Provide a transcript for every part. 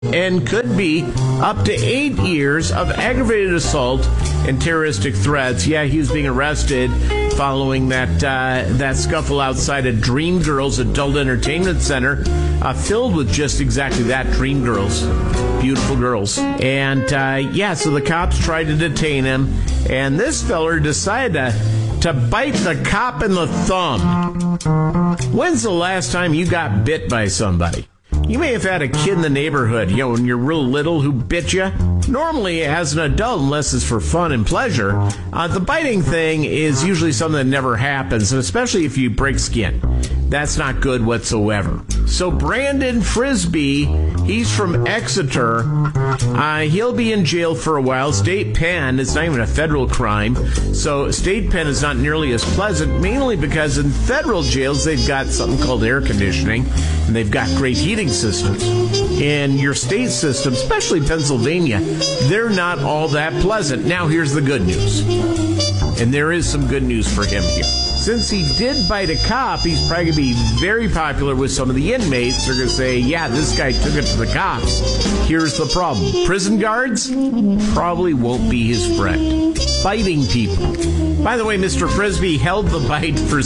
and could be up to 8 years of aggravated assault and terroristic threats. Yeah, he was being arrested following that scuffle outside a Dream Girls Adult Entertainment Center, filled with just exactly that, Dream Girls. Beautiful girls. And, so the cops tried to detain him, and this feller decided to bite the cop in the thumb. When's the last time you got bit by somebody? You may have had a kid in the neighborhood, when you're real little, who bit you. Normally, as an adult, unless it's for fun and pleasure, the biting thing is usually something that never happens, and especially if you break skin. That's not good whatsoever. So Brandon Frisbee, he's from Exeter. He'll be in jail for a while. State pen, it's not even a federal crime. So state pen is not nearly as pleasant, mainly because in federal jails, they've got something called air conditioning, and they've got great heating systems. In your state system, especially Pennsylvania, they're not all that pleasant. Now, here's the good news. And there is some good news for him here. Since he did bite a cop, he's probably going to be very popular with some of the inmates. They're going to say, yeah, this guy took it to the cops. Here's the problem. Prison guards probably won't be his friend. Biting people. By the way, Mr. Frisbee held the bite for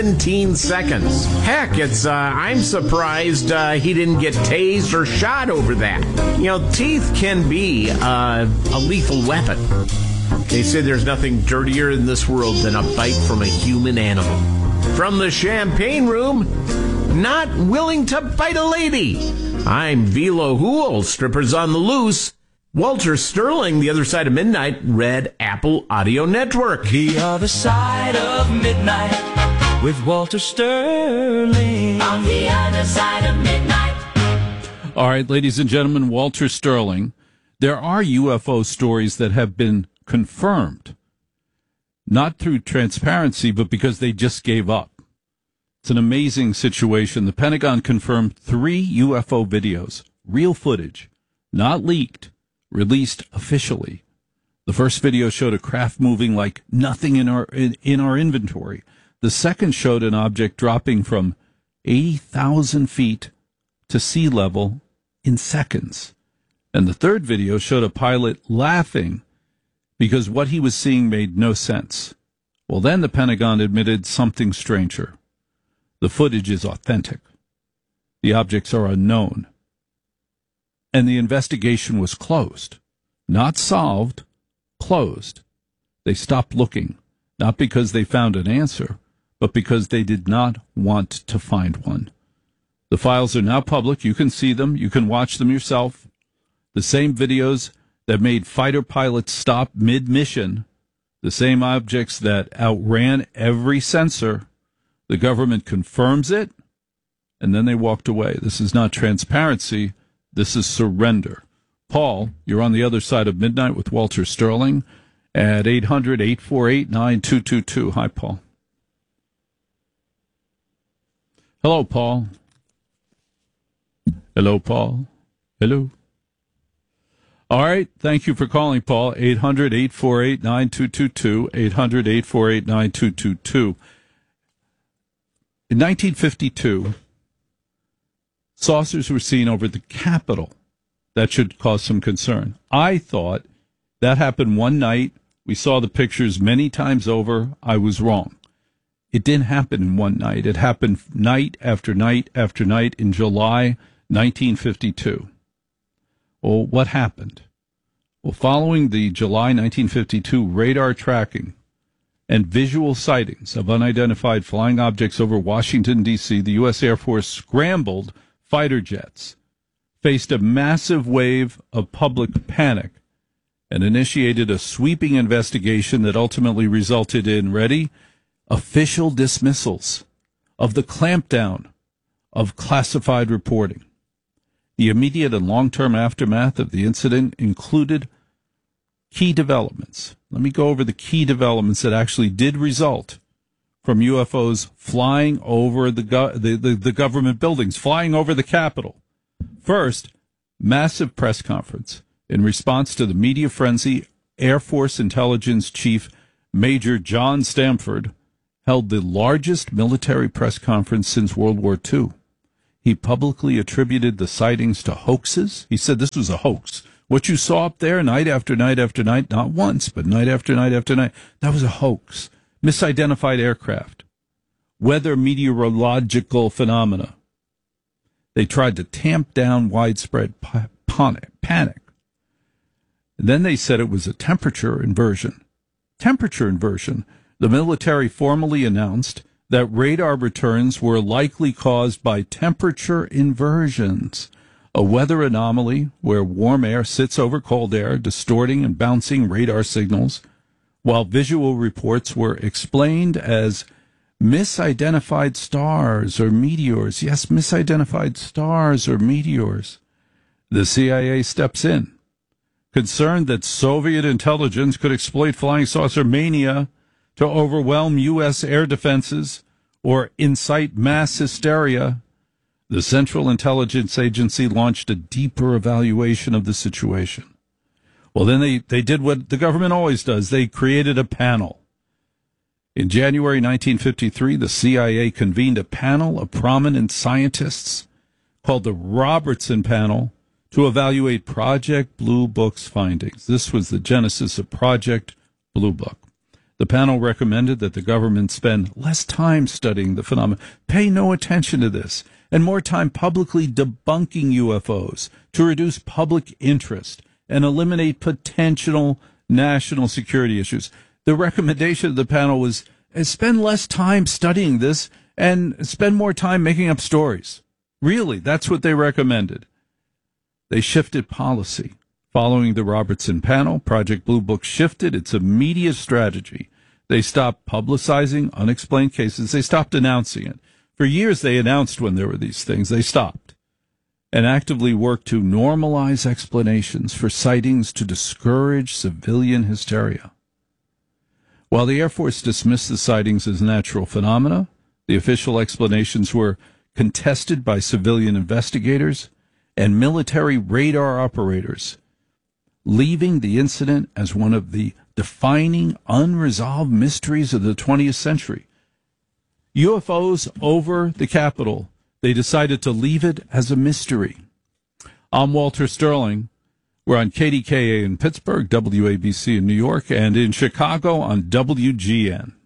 17 seconds. Heck, I'm surprised he didn't get tased or shot over that. Teeth can be a lethal weapon. They say there's nothing dirtier in this world than a bite from a human animal. From the Champagne Room, not willing to bite a lady. I'm Velo Hool, strippers on the loose. Walter Sterling, The Other Side of Midnight, Red Apple Audio Network. The Other Side of Midnight with Walter Sterling. On the Other Side of Midnight. All right, ladies and gentlemen, Walter Sterling. There are UFO stories that have been confirmed, not through transparency, but because they just gave up. It's an amazing situation. The Pentagon confirmed 3 UFO videos, real footage, not leaked, released officially. The first video showed a craft moving like nothing in our inventory. The second showed an object dropping from 80,000 feet to sea level in seconds. And the third video showed a pilot laughing because what he was seeing made no sense. Well, then the Pentagon admitted something stranger. The footage is authentic. The objects are unknown. And the investigation was closed. Not solved, closed. They stopped looking, not because they found an answer, but because they did not want to find one. The files are now public. You can see them. You can watch them yourself. The same videos that made fighter pilots stop mid-mission, the same objects that outran every sensor. The government confirms it, and then they walked away. This is not transparency. This is surrender. Paul, you're on the Other Side of Midnight with Walter Sterling at 800-848-9222. Hi, Paul. Hello, Paul. Hello, Paul. Hello. All right. Thank you for calling, Paul. 800-848-9222. 800-848-9222. In 1952, saucers were seen over the Capitol. That should cause some concern. I thought that happened one night. We saw the pictures many times over. I was wrong. It didn't happen in one night. It happened night after night after night in July 1952. Well, what happened? Well, following the July 1952 radar tracking and visual sightings of unidentified flying objects over Washington, D.C., the U.S. Air Force scrambled fighter jets, faced a massive wave of public panic, and initiated a sweeping investigation that ultimately resulted in, ready, official dismissals of the clampdown of classified reporting. The immediate and long-term aftermath of the incident included key developments. Let me go over the key developments that actually did result from UFOs flying over the government buildings, flying over the Capitol. First, massive press conference. In response to the media frenzy, Air Force Intelligence Chief Major John Stamford held the largest military press conference since World War II. He publicly attributed the sightings to hoaxes. He said this was a hoax. What you saw up there night after night after night, not once, but night after night after night, that was a hoax. Misidentified aircraft. Weather meteorological phenomena. They tried to tamp down widespread panic. And then they said it was a temperature inversion. Temperature inversion. The military formally announced that radar returns were likely caused by temperature inversions, a weather anomaly where warm air sits over cold air, distorting and bouncing radar signals, while visual reports were explained as misidentified stars or meteors. Yes, misidentified stars or meteors. The CIA steps in, concerned that Soviet intelligence could exploit flying saucer mania to overwhelm U.S. air defenses or incite mass hysteria. The Central Intelligence Agency launched a deeper evaluation of the situation. Well, then they did what the government always does. They created a panel. In January 1953, the CIA convened a panel of prominent scientists called the Robertson Panel to evaluate Project Blue Book's findings. This was the genesis of Project Blue Book. The panel recommended that the government spend less time studying the phenomenon, pay no attention to this, and more time publicly debunking UFOs to reduce public interest and eliminate potential national security issues. The recommendation of the panel was spend less time studying this and spend more time making up stories. Really, that's what they recommended. They shifted policy. Following the Robertson panel, Project Blue Book shifted its immediate strategy. They stopped publicizing unexplained cases. They stopped announcing it. For years, they announced when there were these things. They stopped and actively worked to normalize explanations for sightings to discourage civilian hysteria. While the Air Force dismissed the sightings as natural phenomena, the official explanations were contested by civilian investigators and military radar operators, leaving the incident as one of the defining unresolved mysteries of the 20th century. UFOs over the Capitol, they decided to leave it as a mystery. I'm Walter Sterling. We're on KDKA in Pittsburgh, WABC in New York, and in Chicago on WGN.